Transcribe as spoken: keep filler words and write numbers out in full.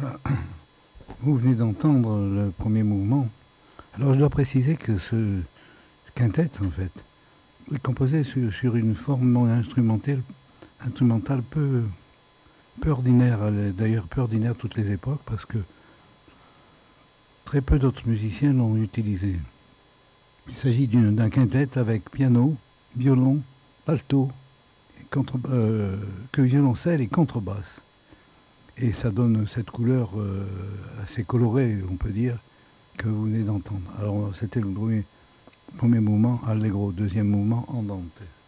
Voilà. Vous venez d'entendre le premier mouvement. Alors je dois préciser que ce quintet, en fait, est composé sur, sur une forme instrumentale, instrumentale peu, peu ordinaire, d'ailleurs peu ordinaire à toutes les époques, parce que très peu d'autres musiciens l'ont utilisé. Il s'agit d'un quintet avec piano, violon, alto, contre, euh, que violoncelle et contrebasse. Et ça donne cette couleur euh, assez colorée, on peut dire, que vous venez d'entendre. Alors c'était le premier, premier mouvement allegro, deuxième mouvement andante.